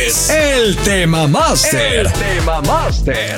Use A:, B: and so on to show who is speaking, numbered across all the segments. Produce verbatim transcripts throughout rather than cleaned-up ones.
A: es el Tema Master. El Tema Master.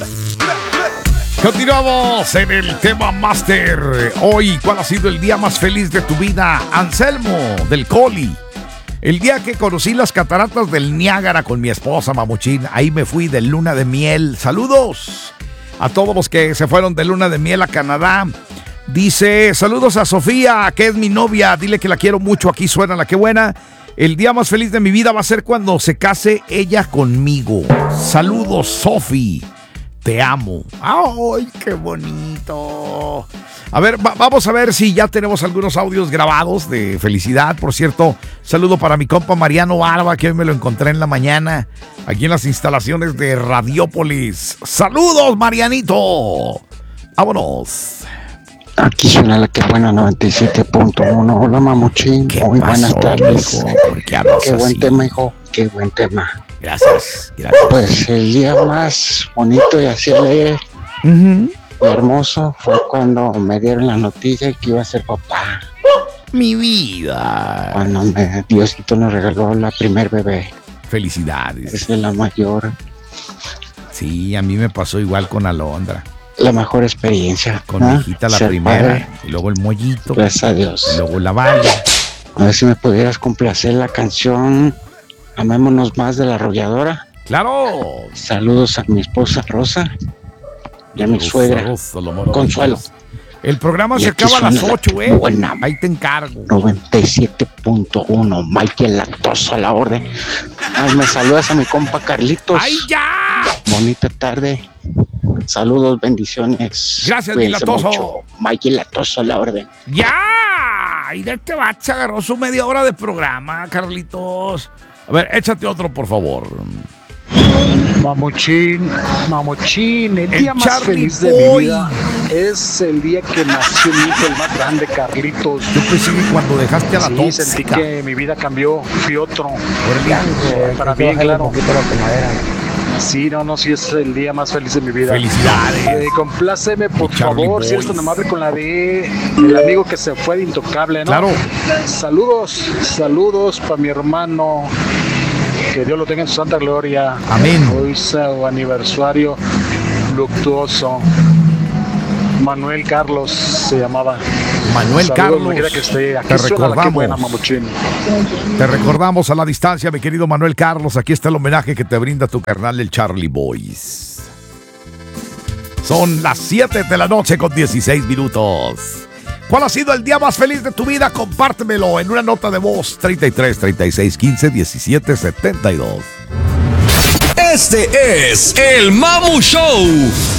B: Continuamos en el Tema Master. Hoy, ¿cuál ha sido el día más feliz de tu vida? Anselmo del Coli. El día que conocí las cataratas del Niágara con mi esposa, Mamuchín. Ahí me fui de luna de miel. Saludos a todos los que se fueron de luna de miel a Canadá. Dice, saludos a Sofía, que es mi novia. Dile que la quiero mucho. Aquí suena la que buena. El día más feliz de mi vida va a ser cuando se case ella conmigo. Saludos, Sofi. Te amo. ¡Ay, qué bonito! A ver, va- vamos a ver si ya tenemos algunos audios grabados de felicidad. Por cierto, saludo para mi compa Mariano Barba, que hoy me lo encontré en la mañana, aquí en las instalaciones de Radiópolis. ¡Saludos, Marianito! ¡Vámonos!
C: Aquí suena la que buena noventa y siete punto uno. Hola, Mamuchín.
B: ¿Qué
C: Muy
B: pasó,
C: buenas tardes.
B: hijo? ¿Por qué hablas
C: Qué buen
B: así?
C: tema, hijo. Qué buen tema.
B: Gracias, gracias.
C: Pues el día más bonito y así alegre
B: Ujú.
C: y hermoso fue cuando me dieron la noticia que iba a ser papá.
B: Mi vida.
C: Cuando me, Diosito nos regaló la primer bebé.
B: Felicidades.
C: Es la mayor,
B: Sí, a mí me pasó igual con Alondra.
C: la mejor experiencia.
B: Con
C: ¿ah?
B: mi hijita la
C: Ser
B: primera,
C: padre.
B: y luego el mollito,
C: Gracias a
B: y
C: Dios.
B: luego la bala.
C: A ver si me pudieras complacer la canción Amémonos Más de La Arrolladora.
B: ¡Claro!
C: Saludos a mi esposa Rosa y a mi suegra
B: Rosa, lo moro,
C: Consuelo.
B: El programa
C: Y
B: se
C: aquí
B: acaba a las
C: suena la
B: ocho, ¿eh?
C: buena.
B: Ahí te encargo.
C: noventa y siete punto uno. Michael Lactoso a la orden. Ay, me saludas a mi compa Carlitos.
B: ¡Ay, ya!
C: Bonita tarde. Saludos, bendiciones.
B: Gracias, mi
C: Cuídense
B: Latoso.
C: mucho. Michael Lactoso a la orden.
B: ¡Ya! Y de este bache agarró su media hora de programa, Carlitos. A ver, échate otro, por favor.
D: Mamuchín, Mamuchín, el
B: El
D: día más
B: Charlie
D: feliz de
B: Boy.
D: mi vida es el día que nació mi hijo, el más grande, Carlitos.
B: Yo pensé que cuando dejaste a la
D: Sí, sentí
B: tóxica.
D: que mi vida cambió, fui otro.
B: Órale.
D: Eh, para bien, claro. Sí, no, no, sí es el día más feliz de mi vida.
B: Felicidades.
D: Eh, compláceme, por
B: Charlie
D: favor, si eres
B: Boy.
D: tan amable con la de el amigo que se fue de Intocable, ¿no?
B: Claro.
D: Saludos, saludos para mi hermano. Que Dios lo tenga en su santa gloria.
B: Amén.
D: Hoy es su aniversario luctuoso. Manuel Carlos se llamaba.
B: Manuel
D: Saludos,
B: Carlos,
D: donde quiera que esté. Aquí
B: te
D: suena la que buena,
B: recordamos.
D: Mamuchín.
B: Te recordamos a la distancia, mi querido Manuel Carlos. Aquí está el homenaje que te brinda tu carnal, el Charlie Boys. Son las siete de la noche con dieciséis minutos. ¿Cuál ha sido el día más feliz de tu vida? Compártemelo en una nota de voz. treinta y tres, treinta y seis, quince, diecisiete, setenta y dos.
A: Este es el Mamu Show.